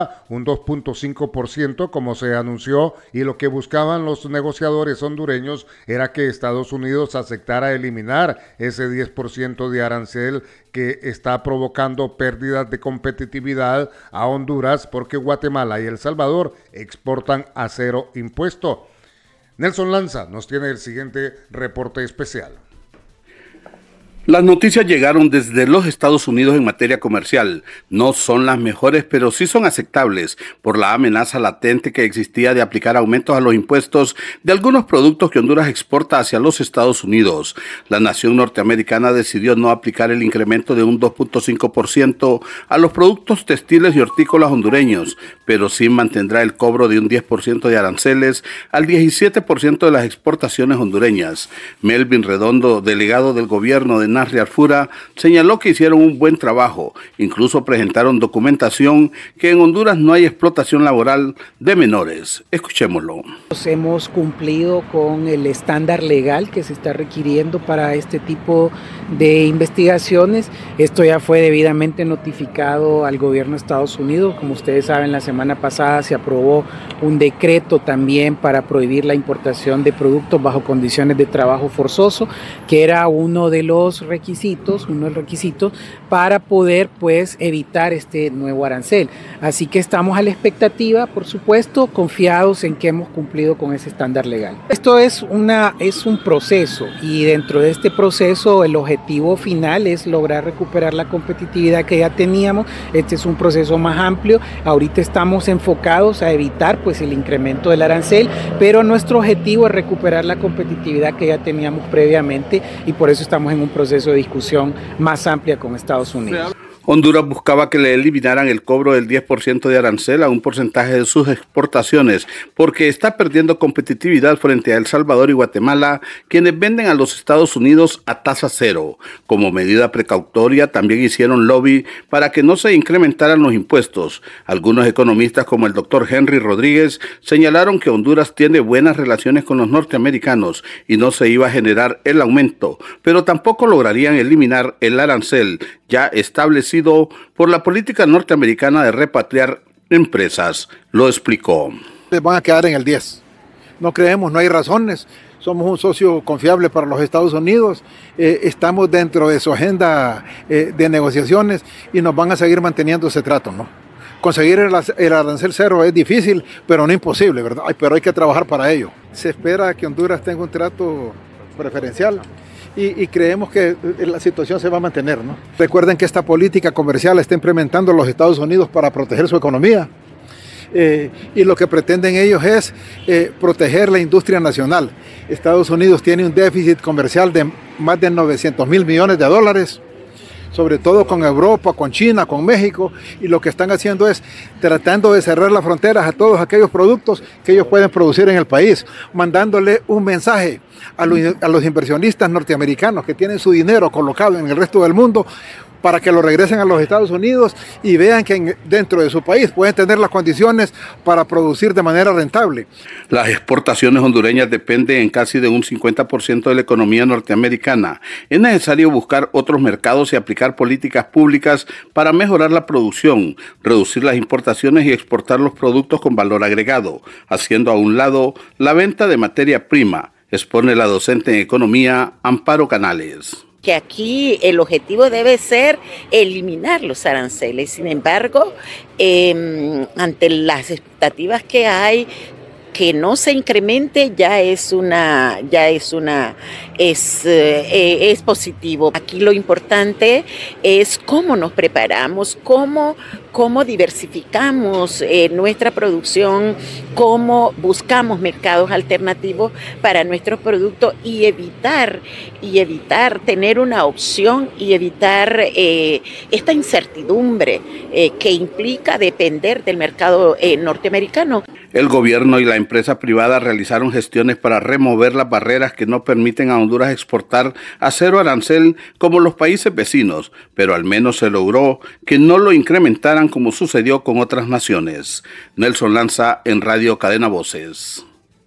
un 2.5% como se anunció, y lo que buscaban los negociadores hondureños era que Estados Unidos aceptara eliminar ese 10% de arancel que está provocando pérdidas de competitividad a Honduras, porque Guatemala y El Salvador exportan a cero impuesto. Nelson Lanza nos tiene el siguiente reporte especial. Las noticias llegaron desde los Estados Unidos en materia comercial. No son las mejores, pero sí son aceptables por la amenaza latente que existía de aplicar aumentos a los impuestos de algunos productos que Honduras exporta hacia los Estados Unidos. La nación norteamericana decidió no aplicar el incremento de un 2.5% a los productos textiles y hortícolas hondureños, pero sí mantendrá el cobro de un 10% de aranceles al 17% de las exportaciones hondureñas. Melvin Redondo, delegado del gobierno de Narri Arfura, señaló que hicieron un buen trabajo, incluso presentaron documentación que en Honduras no hay explotación laboral de menores. Escuchémoslo. Hemos cumplido con el estándar legal que se está requiriendo para este tipo de investigaciones. Esto ya fue debidamente notificado al gobierno de Estados Unidos. Como ustedes saben, la semana pasada se aprobó un decreto también para prohibir la importación de productos bajo condiciones de trabajo forzoso, que era uno de los requisitos para poder evitar este nuevo arancel. Así que estamos a la expectativa, por supuesto, confiados en que hemos cumplido con ese estándar legal. Esto es un proceso, y dentro de este proceso el objetivo final es lograr recuperar la competitividad que ya teníamos. Este es un proceso más amplio. Ahorita estamos enfocados a evitar el incremento del arancel, pero nuestro objetivo es recuperar la competitividad que ya teníamos previamente, y por eso estamos en un proceso de discusión más amplia con Estados Unidos. Honduras buscaba que le eliminaran el cobro del 10% de arancel a un porcentaje de sus exportaciones, porque está perdiendo competitividad frente a El Salvador y Guatemala, quienes venden a los Estados Unidos a tasa cero. Como medida precautoria, también hicieron lobby para que no se incrementaran los impuestos. Algunos economistas, como el doctor Henry Rodríguez, señalaron que Honduras tiene buenas relaciones con los norteamericanos y no se iba a generar el aumento, pero tampoco lograrían eliminar el arancel ya establecido por la política norteamericana de repatriar empresas. Lo explicó. Van a quedar en el 10. No creemos, no hay razones. Somos un socio confiable para los Estados Unidos. Estamos dentro de su agenda de negociaciones y nos van a seguir manteniendo ese trato, ¿no? Conseguir el arancel cero es difícil, pero no imposible, ¿verdad? Pero hay que trabajar para ello. Se espera que Honduras tenga un trato preferencial. Y creemos que la situación se va a mantener, ¿no? Recuerden que esta política comercial la está implementando los Estados Unidos para proteger su economía. Y lo que pretenden ellos es proteger la industria nacional. Estados Unidos tiene un déficit comercial de más de 900 mil millones de dólares, sobre todo con Europa, con China, con México, y lo que están haciendo es tratando de cerrar las fronteras a todos aquellos productos que ellos pueden producir en el país, mandándole un mensaje a los inversionistas norteamericanos que tienen su dinero colocado en el resto del mundo, para que lo regresen a los Estados Unidos y vean que dentro de su país pueden tener las condiciones para producir de manera rentable. Las exportaciones hondureñas dependen en casi de un 50% de la economía norteamericana. Es necesario buscar otros mercados y aplicar políticas públicas para mejorar la producción, reducir las importaciones y exportar los productos con valor agregado, haciendo a un lado la venta de materia prima, expone la docente en economía Amparo Canales. Que aquí el objetivo debe ser eliminar los aranceles. Sin embargo, ante las expectativas que hay, que no se incremente es positivo. Aquí lo importante es cómo nos preparamos, cómo diversificamos nuestra producción, cómo buscamos mercados alternativos para nuestros productos y evitar tener una opción y evitar esta incertidumbre que implica depender del mercado norteamericano. El gobierno y la empresa privada realizaron gestiones para remover las barreras que no permiten a Honduras exportar a cero arancel como los países vecinos, pero al menos se logró que no lo incrementaran como sucedió con otras naciones. Nelson Lanza en Radio Cadena Voces.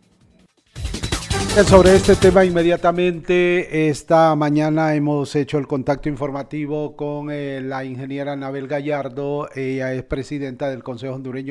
Sobre este tema inmediatamente, esta mañana hemos hecho el contacto informativo con la ingeniera Anabel Gallardo. Ella es presidenta del Consejo Hondureño